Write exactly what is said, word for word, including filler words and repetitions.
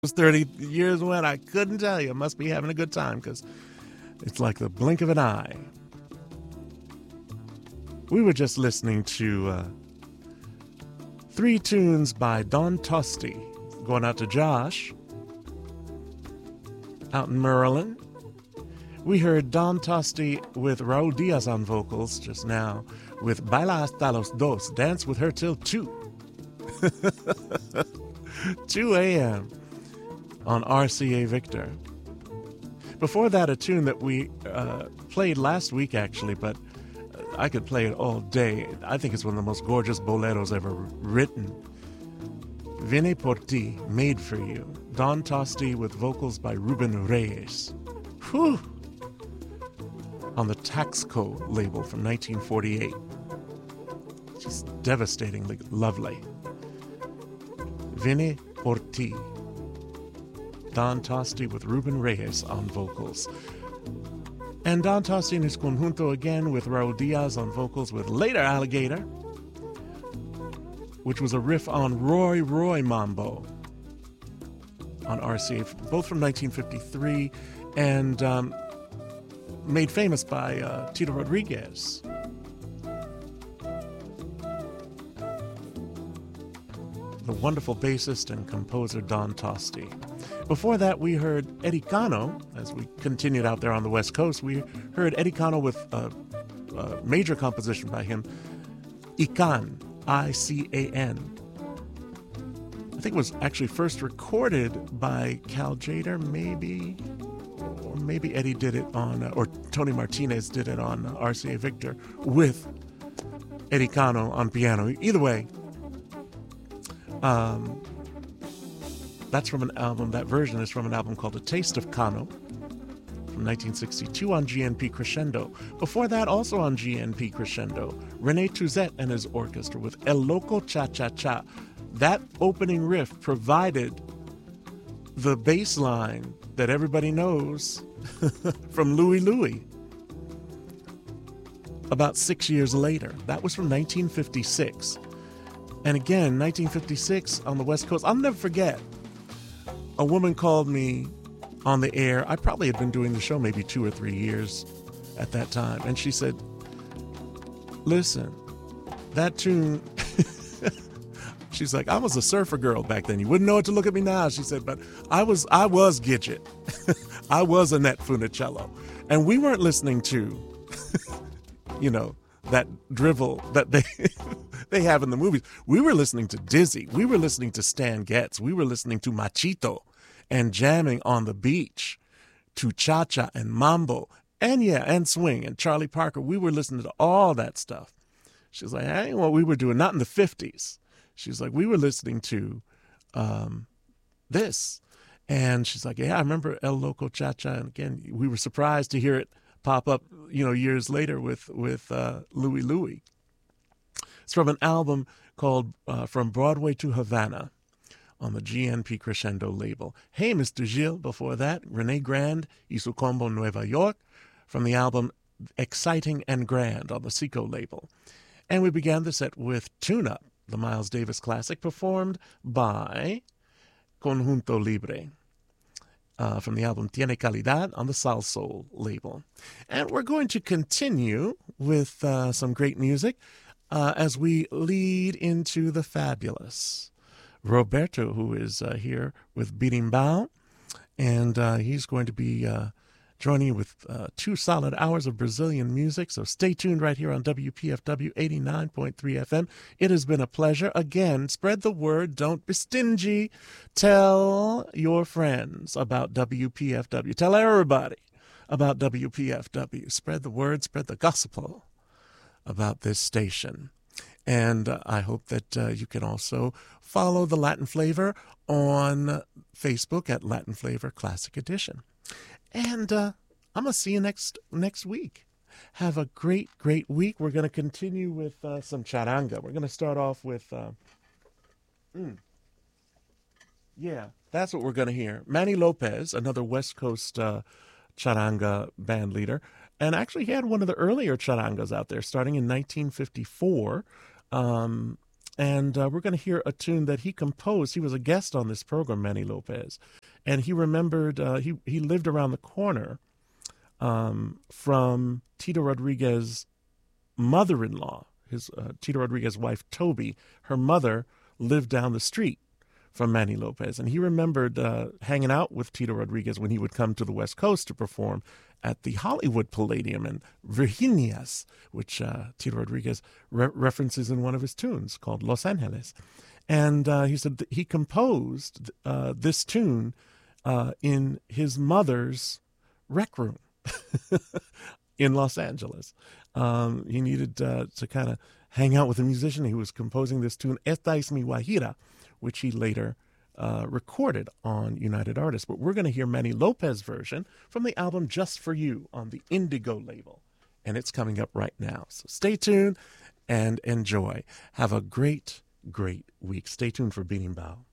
thirty years went, I couldn't tell you. Must be having a good time because it's like the blink of an eye. We were just listening to uh, three tunes by Don Tosti, going out to Josh out in Maryland. We heard Don Tosti with Raul Diaz on vocals just now with Baila hasta los dos, dance with her till two. two a.m. on R C A Victor. Before that, a tune that we uh, played last week, actually, but I could play it all day. I think it's one of the most gorgeous boleros ever written. Viene por ti, Made for You. Don Tosti with vocals by Ruben Reyes. Whew! On the Taxco label from nineteen forty-eight. Just devastatingly lovely. Viene por ti. Don Tosti with Ruben Reyes on vocals. And Don Tosti and his conjunto again with Raul Diaz on vocals with Later Alligator, which was a riff on Roy Roy Mambo on R C A, both from nineteen fifty-three and um, made famous by uh, Tito Rodriguez. The wonderful bassist and composer Don Tosti. Before that, we heard Eddie Cano. As we continued out there on the West Coast, we heard Eddie Cano with a, a major composition by him, Ican, I C A N. I think it was actually first recorded by Cal Jader, maybe, or maybe Eddie did it on, or Tony Martinez did it on R C A Victor with Eddie Cano on piano. Either way, um, that's from an album, that version is from an album called A Taste of Cano from nineteen sixty-two on G N P Crescendo. Before that, also on G N P Crescendo, René Touzet and his orchestra with El Loco Cha Cha Cha. That opening riff provided the bass line that everybody knows from Louie Louie. About six years later. That was from nineteen fifty-six. And again, nineteen fifty-six on the West Coast. I'll never forget. A woman called me on the air. I probably had been doing the show maybe two or three years at that time. And she said, listen, that tune, she's like, I was a surfer girl back then. You wouldn't know it to look at me now. She said, but I was I was Gidget. I was Annette Funicello. And we weren't listening to, you know, that drivel that they they have in the movies. We were listening to Dizzy. We were listening to Stan Getz. We were listening to Machito and jamming on the beach to cha-cha and mambo and yeah, and swing and Charlie Parker. We were listening to all that stuff. She's like, that ain't what we were doing, not in the fifties. She's like, we were listening to um, this. And she's like, yeah, I remember El Loco Cha-Cha. And again, we were surprised to hear it pop up, you know, years later with, with uh, Louie Louie. It's from an album called uh, From Broadway to Havana on the G N P Crescendo label. Hey, Mister Gilles, before that, René Grand y su combo Nueva York from the album Exciting and Grand on the Seco label. And we began the set with Tune Up, the Miles Davis classic, performed by Conjunto Libre uh, from the album Tiene Calidad on the Sal Soul label. And we're going to continue with uh, some great music uh, as we lead into the fabulous Roberto, who is uh, here with Birimbau, and uh, he's going to be uh, joining you with uh, two solid hours of Brazilian music. So stay tuned right here on W P F W eighty-nine point three F M. It has been a pleasure. Again, spread the word. Don't be stingy. Tell your friends about W P F W. Tell everybody about W P F W. Spread the word, spread the gospel about this station. And uh, I hope that uh, you can also follow the Latin Flavor on Facebook at Latin Flavor Classic Edition. And uh, I'm going to see you next next week. Have a great, great week. We're going to continue with uh, some charanga. We're going to start off with, uh, mm, yeah, that's what we're going to hear. Manny Lopez, another West Coast uh, charanga band leader. And actually, he had one of the earlier charangas out there starting in nineteen fifty-four. Um, And uh, we're going to hear a tune that he composed. He was a guest on this program, Manny Lopez. And he remembered, uh, he, he lived around the corner um, from Tito Rodriguez's mother-in-law, his uh, Tito Rodriguez's wife, Toby. Her mother lived down the street from Manny Lopez. And he remembered uh, hanging out with Tito Rodriguez when he would come to the West Coast to perform at the Hollywood Palladium and Virginias, which uh, Tito Rodriguez re- references in one of his tunes called Los Angeles. And uh, he said that he composed uh, this tune uh, in his mother's rec room in Los Angeles. Um, he needed uh, to kind of hang out with a musician. He was composing this tune, Esta es mi Guajira, which he later uh, recorded on United Artists. But we're going to hear Manny Lopez version from the album Just For You on the Indigo label. And it's coming up right now. So stay tuned and enjoy. Have a great, great week. Stay tuned for Binimbao.